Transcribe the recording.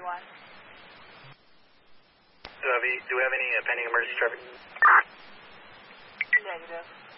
Do we have any pending emergency traffic? Negative.